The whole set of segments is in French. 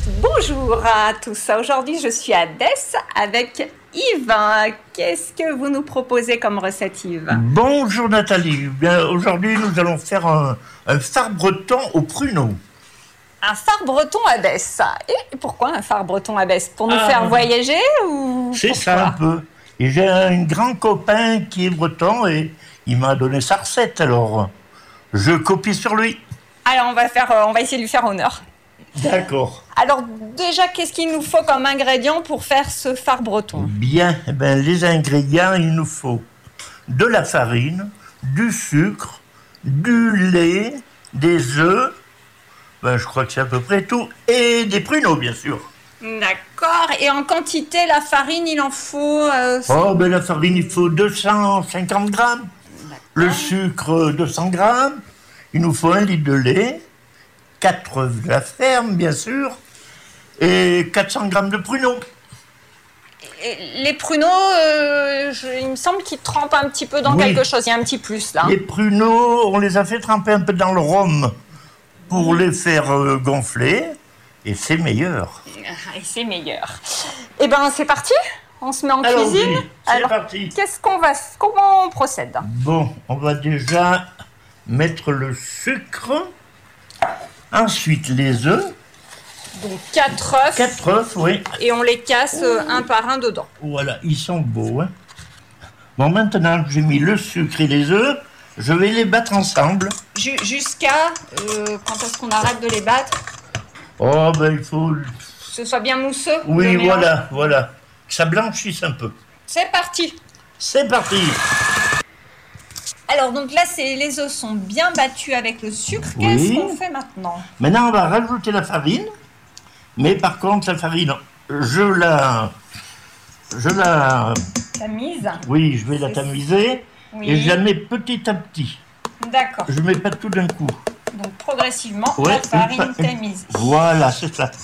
Bonjour à tous, aujourd'hui je suis à Dess avec Yves. Qu'est-ce que vous nous proposez comme recette, Yves? Bonjour Nathalie, bien, aujourd'hui nous allons faire un phare breton au pruneau. Un phare breton à Dess. Et pourquoi un phare breton à Dess? Pour nous faire voyager ou c'est pourquoi? ça un peu. Et j'ai un grand copain qui est breton et il m'a donné sa recette, alors je copie sur lui. Alors on va essayer de lui faire honneur. D'accord. Alors déjà, qu'est-ce qu'il nous faut comme ingrédients pour faire ce phare breton? Bien, les ingrédients, il nous faut de la farine, du sucre, du lait, des œufs, je crois que c'est à peu près tout, et des pruneaux bien sûr. D'accord, et en quantité, la farine, il en faut... La farine, il faut 250 grammes, le sucre 200 grammes, il nous faut 1 litre de lait, 4 œufs de la ferme bien sûr, et 400 grammes de pruneaux. Et les pruneaux, il me semble qu'ils trempent un petit peu dans quelque chose, il y a un petit plus là. Les pruneaux, on les a fait tremper un peu dans le rhum pour les faire gonfler, et c'est meilleur. Et c'est meilleur. Eh bien, c'est parti, on se met en cuisine. Oui, c'est parti. Comment on procède? Bon, on va déjà mettre le sucre, ensuite les œufs. Donc 4 œufs. 4 œufs, oui. Et on les casse un par un dedans. Voilà, ils sont beaux. Hein. Bon, maintenant que j'ai mis le sucre et les œufs, je vais les battre ensemble. Jusqu'à quand est-ce qu'on arrête de les battre? Il faut... Que ce soit bien mousseux. Oui, voilà. Que ça blanchisse un peu. C'est parti. C'est parti. Alors, donc là, les œufs sont bien battus avec le sucre. Qu'est-ce qu'on fait maintenant? Maintenant, on va rajouter la farine. Mais par contre, la farine, je la tamise. Oui, je vais la tamiser. Oui. Et je la mets petit à petit. D'accord. Je ne mets pas tout d'un coup. Donc, progressivement, la farine tamise. Voilà, c'est ça.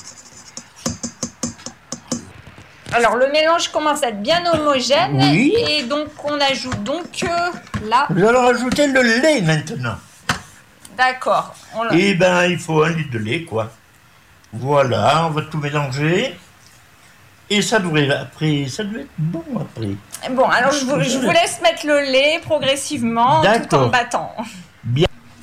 Alors, le mélange commence à être bien homogène. Oui. Et donc, on ajoute là... Nous allons rajouter le lait maintenant. D'accord. Il faut 1 litre de lait, quoi. Voilà, on va tout mélanger. Et ça devrait être bon après. Bon, alors je vous laisse mettre le lait progressivement tout en battant. Bien.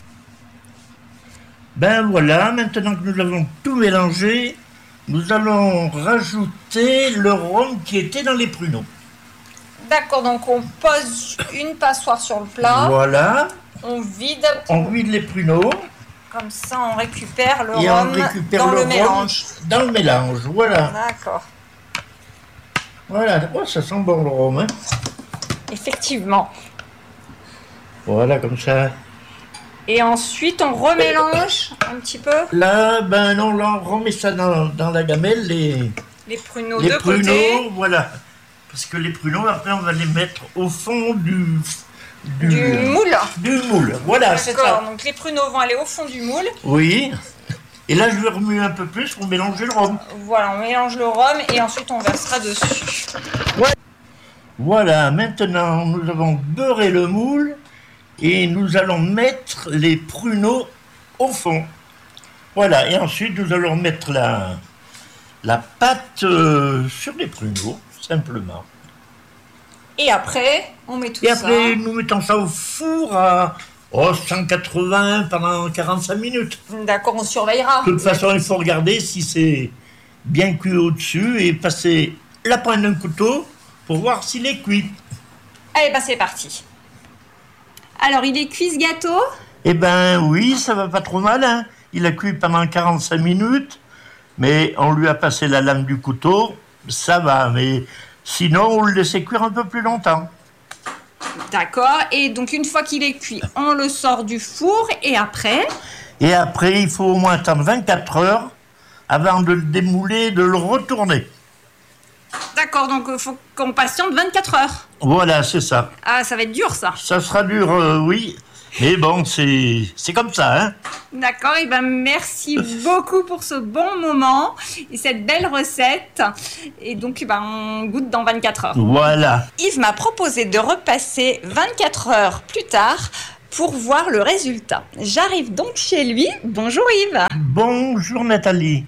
Voilà, maintenant que nous avons tout mélangé, nous allons rajouter le rhum qui était dans les pruneaux. D'accord, donc on pose une passoire sur le plat. Voilà. On vide les pruneaux. Comme ça, on récupère le rhum dans le mélange. Dans le mélange, voilà. D'accord. Voilà, ça sent bon le rhum. Hein. Effectivement. Voilà, comme ça. Et ensuite, on remélange un petit peu. Là, on remet ça dans la gamelle, les pruneaux de côté. Pruneaux, voilà. Parce que les pruneaux, après, on va les mettre au fond du moule. Du moule, voilà, c'est ça. Donc les pruneaux vont aller au fond du moule. Oui. Et là, je vais remuer un peu plus pour mélanger le rhum. Voilà, on mélange le rhum et ensuite on versera dessus. Ouais. Voilà, maintenant, nous avons beurré le moule et nous allons mettre les pruneaux au fond. Voilà, et ensuite, nous allons mettre la pâte sur les pruneaux, simplement. Et après, on met tout ça. Et après, nous mettons ça au four à 180 pendant 45 minutes. D'accord, on surveillera. De toute façon, il faut regarder si c'est bien cuit au-dessus et passer la pointe d'un couteau pour voir s'il est cuit. Allez, c'est parti. Alors, il est cuit ce gâteau? Oui, ça va pas trop mal. Hein. Il a cuit pendant 45 minutes, mais on lui a passé la lame du couteau. Ça va, mais sinon, on le laissait cuire un peu plus longtemps. D'accord, et donc une fois qu'il est cuit, on le sort du four et après? Et après, il faut au moins attendre 24 heures avant de le démouler et de le retourner. D'accord, donc il faut qu'on patiente 24 heures. Voilà, c'est ça. Ah, ça va être dur ça. Ça sera dur, oui. Mais bon, c'est comme ça, hein. D'accord, et merci beaucoup pour ce bon moment et cette belle recette. Et donc, on goûte dans 24 heures. Voilà. Yves m'a proposé de repasser 24 heures plus tard pour voir le résultat. J'arrive donc chez lui. Bonjour Yves. Bonjour Nathalie.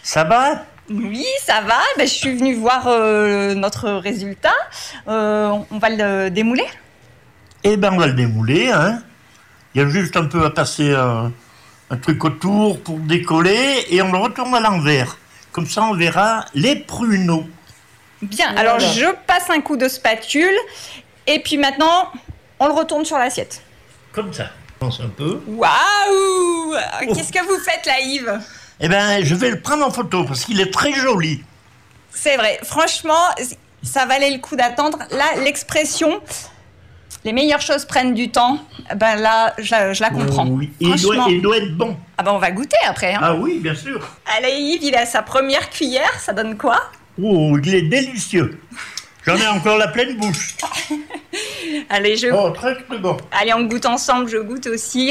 Ça va? Oui, ça va. Ben, je suis venue voir notre résultat. On va le démouler? Eh ben, on va le démouler, hein. Il y a juste un peu à passer un truc autour pour décoller et on le retourne à l'envers. Comme ça, on verra les pruneaux. Bien, Voilà. alors je passe un coup de spatule et puis maintenant, on le retourne sur l'assiette. Comme ça. On pense un peu. Waouh! Qu'est-ce que vous faites là, Yves? Eh ben, je vais le prendre en photo parce qu'il est très joli. C'est vrai, franchement, ça valait le coup d'attendre. Là, l'expression « les meilleures choses prennent du temps », ben là, je la comprends. Oui. Franchement. Il doit être bon. Ah ben on va goûter après. Hein. Ah oui, bien sûr. Allez, Yves, il a sa première cuillère, ça donne quoi? Oh, il est délicieux. J'en ai encore la pleine bouche. Allez, Oh, très très bon. Allez, on goûte ensemble, je goûte aussi.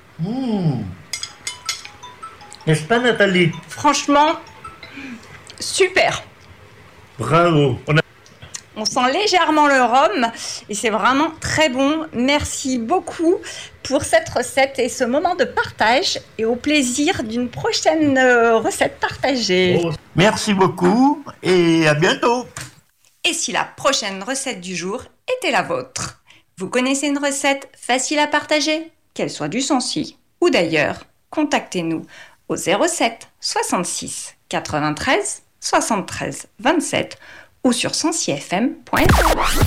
N'est-ce pas, Nathalie? Franchement, super. Bravo. On sent légèrement le rhum et c'est vraiment très bon. Merci beaucoup pour cette recette et ce moment de partage et au plaisir d'une prochaine recette partagée. Oh, merci beaucoup et à bientôt. Et si la prochaine recette du jour était la vôtre? Vous connaissez une recette facile à partager? Qu'elle soit du Sancy ou d'ailleurs, contactez-nous au 07 66 93 73 27 ou sur sancyfm.fr.